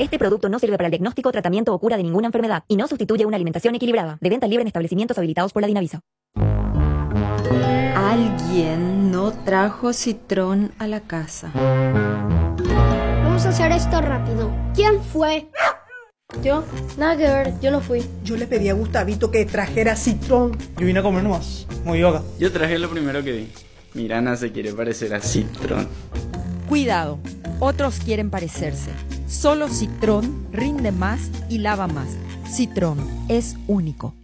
Este producto no sirve para el diagnóstico, tratamiento o cura de ninguna enfermedad y no sustituye una alimentación equilibrada. De venta libre en establecimientos habilitados por la Dinavisa. Alguien no trajo citrón a la casa. Vamos a hacer esto rápido. ¿Quién fue? Yo, nada que ver, yo no fui. Yo le pedí a Gustavito que trajera citrón. Yo vine a comer nomás, muy yoga. Yo traje lo primero que vi. Mirana se quiere parecer a Citrón. Cuidado, otros quieren parecerse. Solo Citrón rinde más y lava más. Citrón es único.